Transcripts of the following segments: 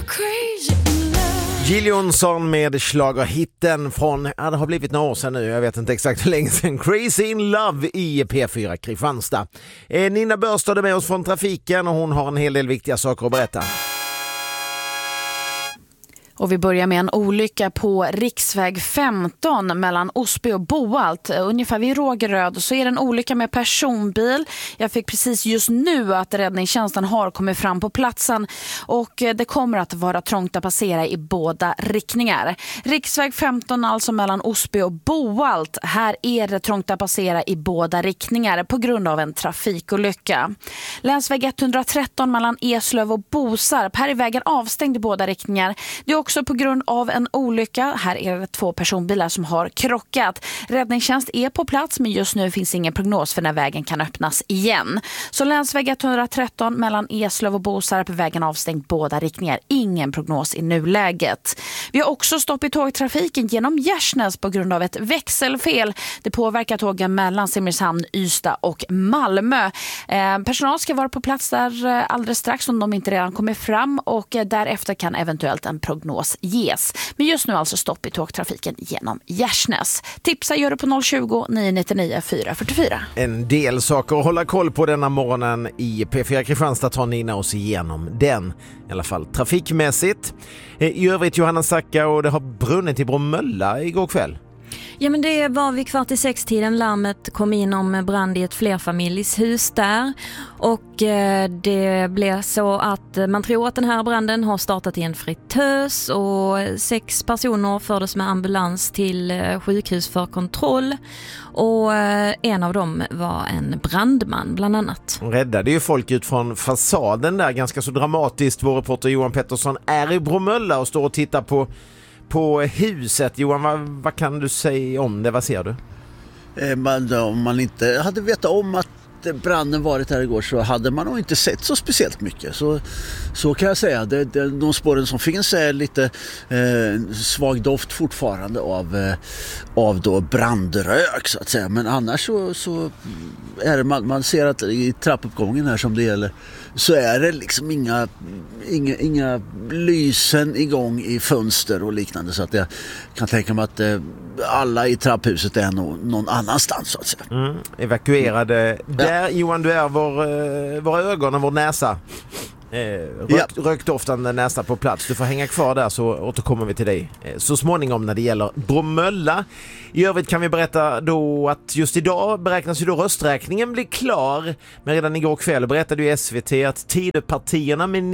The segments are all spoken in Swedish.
Jill Johnson med schlagerhitten från, det har blivit några år sedan nu, jag vet inte exakt hur länge sedan, Crazy in Love i P4 Kristianstad. Nina Börstad är med oss från trafiken och hon har en hel del viktiga saker att berätta. Och vi börjar med en olycka på riksväg 15 mellan Osby och Boalt. Ungefär vid Rågeröd så är det en olycka med personbil. Jag fick precis just nu att räddningstjänsten har kommit fram på platsen och det kommer att vara trångt att passera i båda riktningar. Riksväg 15 alltså mellan Osby och Boalt. Här är det trångt att passera i båda riktningar på grund av en trafikolycka. Länsväg 113 mellan Eslöv och Bosarp. Här är vägen avstängd i båda riktningar. Det är också på grund av en olycka. Här är det 2 personbilar som har krockat. Räddningstjänst är på plats men just nu finns ingen prognos för när vägen kan öppnas igen. Så länsväg 113 mellan Eslöv och Bosarp, vägen avstängd båda riktningar. Ingen prognos i nuläget. Vi har också stopp i tågtrafiken genom Gärsnäs på grund av ett växelfel. Det påverkar tågen mellan Simrishamn, Ystad och Malmö. Personal ska vara på plats där alldeles strax om de inte redan kommer fram och därefter kan eventuellt en prognos ges. Men just nu alltså stopp i tågtrafiken genom Gärsnäs. Tipsa gör det på 020 999 444. En del saker att hålla koll på denna morgonen i P4 Kristianstad tar Nina oss igenom den, i alla fall trafikmässigt. I övrigt Johanna Sacka, och det har brunnit i Bromölla igår kväll. Ja, men det var vid 5:45 larmet kom in om brand i ett flerfamiljshus där och det blev så att man tror att den här branden har startat i en fritös och 6 personer fördes med ambulans till sjukhus för kontroll och en av dem var en brandman bland annat. Hon räddade ju folk ut från fasaden där ganska så dramatiskt. Vår reporter Johan Pettersson är i Bromölla och står och tittar på huset. Johan, vad kan du säga om det? Vad ser du? Om man inte hade vetat om att branden varit här igår så hade man nog inte sett så speciellt mycket. Så kan jag säga. De spåren som finns är lite svag doft fortfarande av då brandrök så att säga. Men annars så är det, man ser att i trappuppgången här som det gäller så är det liksom inga lysen igång i fönster och liknande, så att jag kan tänka mig att alla i trapphuset är någon annanstans så att säga. Evakuerade. Där Johan, du är våra ögon och vår näsa. Rökdoftande näsa på plats. Du får hänga kvar där så återkommer vi till dig så småningom när det gäller Bromölla. I övrigt kan vi berätta då att just idag beräknas ju då rösträkningen bli klar. Men redan igår kväll berättade ju SVT att Tidöpartierna med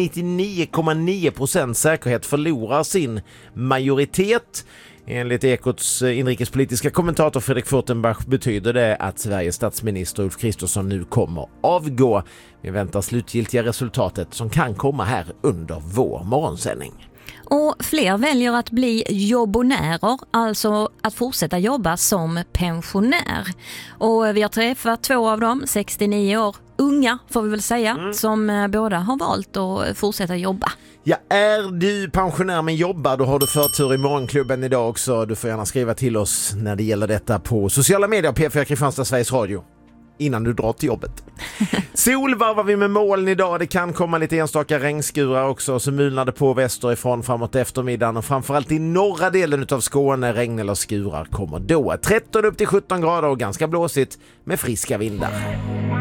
99,9% säkerhet förlorar sin majoritet. Enligt Ekots inrikespolitiska kommentator Fredrik Furtenbach betyder det att Sveriges statsminister Ulf Kristersson nu kommer avgå. Vi väntar slutgiltiga resultatet som kan komma här under vår morgonsändning. Och fler väljer att bli jobbonärer, alltså att fortsätta jobba som pensionär. Och vi har träffat 2 av dem, 69 år, unga får vi väl säga, som båda har valt att fortsätta jobba. Ja, är du pensionär men jobbar, då har du förtur i morgonklubben idag också. Du får gärna skriva till oss när det gäller detta på sociala medier, P4 Kristianstad, Sveriges Radio, innan du drar till jobbet. Sol varvar vi med moln idag. Det kan komma lite enstaka regnskurar också, så mulnade på västerifrån framåt eftermiddagen och framförallt i norra delen av Skåne regn eller skurar kommer då. 13 upp till 17 grader och ganska blåsigt med friska vindar.